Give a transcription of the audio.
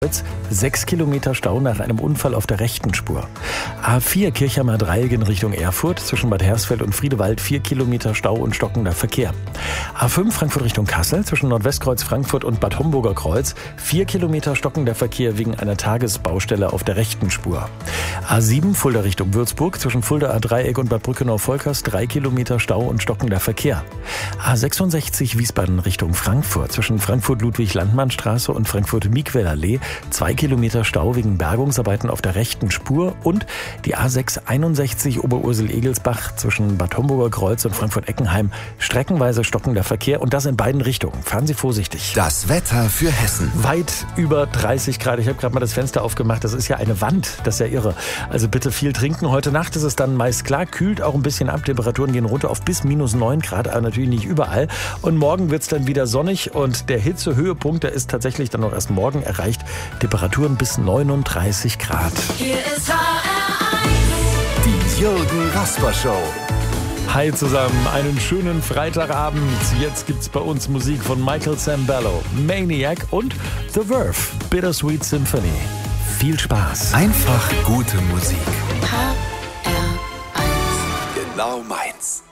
6 Kilometer Stau nach einem Unfall auf der rechten Spur. A4 Kirchheimer Dreieck in Richtung Erfurt, zwischen Bad Hersfeld und Friedewald 4 Kilometer Stau und stockender Verkehr. A5 Frankfurt Richtung Kassel, zwischen Nordwestkreuz Frankfurt und Bad Homburger Kreuz 4 Kilometer stockender Verkehr wegen einer Tagesbaustelle auf der rechten Spur. A7 Fulda Richtung Würzburg, zwischen Fulda Dreieck und Bad Brückenau-Volkers 3 Kilometer Stau und stockender Verkehr. A66 Wiesbaden Richtung Frankfurt, zwischen Frankfurt-Ludwig-Landmann-Straße und Frankfurt-Miegwell-Allee 2 Kilometer Stau wegen Bergungsarbeiten auf der rechten Spur und die A661 Oberursel-Egelsbach zwischen Bad Homburger Kreuz und Frankfurt-Eckenheim streckenweise stockender Verkehr und das in beiden Richtungen. Fahren Sie vorsichtig. Das Wetter für Hessen. Weit über 30 Grad. Ich habe gerade mal das Fenster aufgemacht. Das ist ja eine Wand. Das ist ja irre. Also bitte viel trinken. Heute Nacht ist es dann meist klar. Kühlt auch ein bisschen ab. Temperaturen gehen runter auf bis -9 Grad. Aber natürlich nicht überall. Und morgen wird es dann wieder sonnig. Und der Hitzehöhepunkt, der ist tatsächlich dann noch erst morgen erreicht. Temperaturen bis 39 Grad. Hier ist HR1. Die Jürgen Rasper Show. Hi zusammen, einen schönen Freitagabend. Jetzt gibt's bei uns Musik von Michael Sambello, Maniac und The Verve, Bittersweet Symphony. Viel Spaß. Einfach gute Musik. HR1. Genau meins.